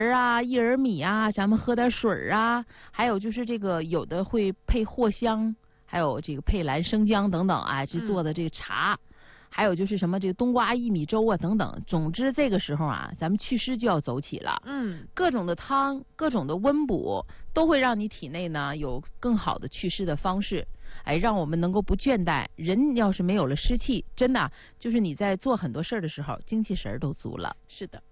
啊、薏仁米啊，咱们喝点水啊，还有就是这个有的会配藿香，还有这个配蓝生姜等等啊，制作的这个茶。还有就是什么这个冬瓜薏米粥啊等等，总之这个时候啊，咱们祛湿就要走起了。各种的汤，各种的温补，都会让你体内呢有更好的祛湿的方式，哎，让我们能够不倦怠。人要是没有了湿气，真的就是你在做很多事儿的时候，精气神儿都足了。 是的。